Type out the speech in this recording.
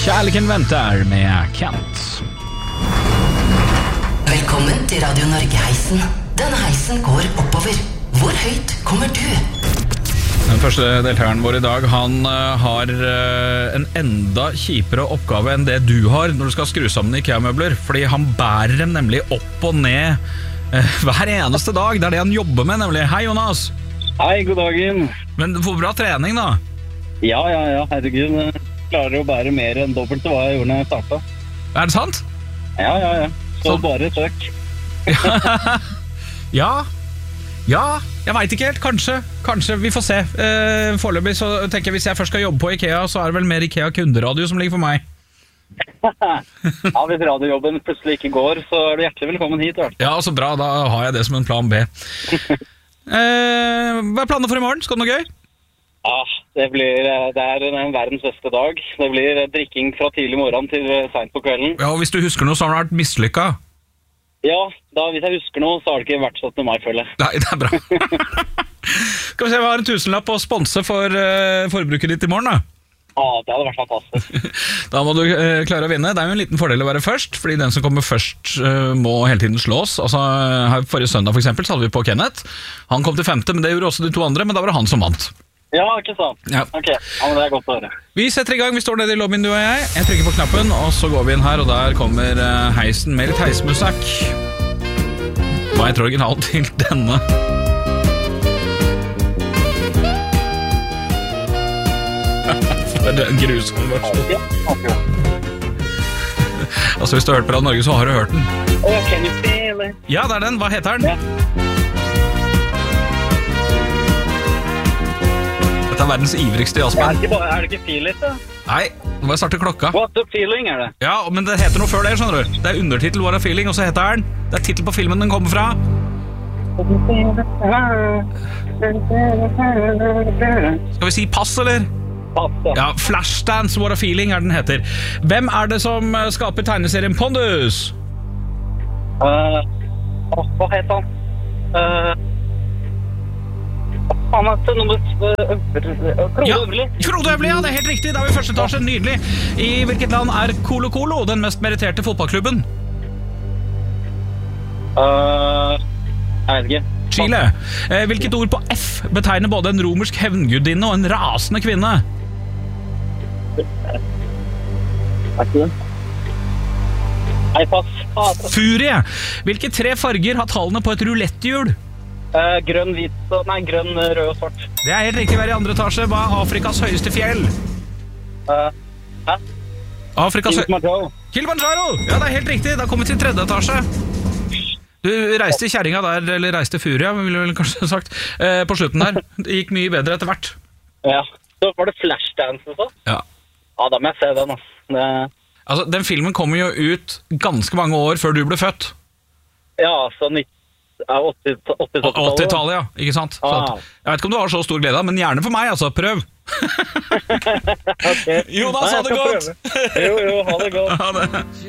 Kjærligheten venter med Kent. Velkommen til Radio Norge-heisen. Denne heisen går oppover. Hvor høyt kommer du? Den første deltakeren vår i dag, han har en enda kjipere oppgave enn det du har når du skal skru sammen IKEA-møbler, fordi han bærer dem nemlig opp og ned hver eneste dag. Det er det han jobber med nemlig. Hei Jonas. Hei, god dagen. Men du får bra trening da. Ja, herregud. Jeg klarer å bære mer enn dobbelt til hva jeg gjorde når jeg startet. Er det sant? Ja. Så bare søk. Ja, jeg vet ikke helt, kanskje, vi får se. Foreløpig så tenker jeg, hvis jeg først skal jobbe på IKEA, så er det vel mer IKEA kunderadio som ligger for meg. Ja, hvis radiojobben plutselig ikke går, så er du hjertelig velkommen hit. Ja, så bra, da har jeg det som en plan B. Hva er planene for i morgen? Skal det noe gøy? Det er en verdens beste dag. Det blir drikking fra tidlig morgen til sent på kvelden. Ja, og hvis du husker noe, så har det vært mislykket. Ja, hvis jeg husker noe, så har det ikke vært sånn til meg, føler jeg. Nei, det er bra. Skal vi se, vi har en 1000-lapp å sponse for forbruket ditt i morgen da. Det hadde vært fantastisk. Da må du klare å vinne. Det er jo en liten fordel å være først, fordi den som kommer først må hele tiden slås. Altså, her forrige søndag for eksempel, så hadde vi på Kenneth. Han kom til 5., men det gjorde også de 2 andre, men da var det han som vant. Ja, ikke sant. Ja. Ok, men det er godt å høre. Vi setter i gang, vi står nede i lobbyen, du og jeg. Jeg trykker på knappen, og så går vi inn her, og der kommer heisen med litt heismusikk. Hva heter originalen til denne? Det er en grusom versjon. Altså, hvis du har hørt på Radio Norge, så har du hørt den. Can you feel it? Ja, det er den. Hva heter den? Dette er verdens ivrigste jazzband. Er det ikke feel it, da? Nei, nå må jeg starte klokka. What the feeling er det? Ja, men det heter noe før det, skjønner du. Det er undertitel What a Feeling, og så heter den. Det er titel på filmen den kommer fra. Skal vi si pass, eller? Ja, Flashdance, What a Feeling er den heter. Hvem er det som skaper tegneserien Pondus? Hva heter han? Han heter Frode Øverli. Frode Øverli, ja, det er helt riktig. Da er vi i første etasje, nydelig. I hvilket land er Colo Colo, den mest meritterte fotballklubben? Jeg vet ikke. Chile. Hvilket ord på F betegner både en romersk hevngudinne og en rasende kvinne? Nei, pass. Furie. Hvilke 3 farger har tallene på et roulettehjul? Grønn, grønn, rød og svart. Det er helt riktig, hver i andre etasje. Hva er Afrikas høyeste fjell? Hæ? Kilimanjaro! Ja, det er helt riktig, da kommer vi til 3. etasje. Du reiste kjerringa der, eller reiste Furia, ville vel kanskje sagt, på slutten der. Det gikk mye bedre etter hvert. Ja, så var det Flashdance og så? Ja. Ja, da må jeg se den, Altså, den filmen kom jo ut ganske mange år før du ble født. Ja, så 80-tallet. 80-tallet, ja, ikke sant? Jeg vet ikke om du har så stor glede, men gjerne for meg, altså, prøv. Okay. Jonas, ha det godt! Jo, ha det godt. Ha det.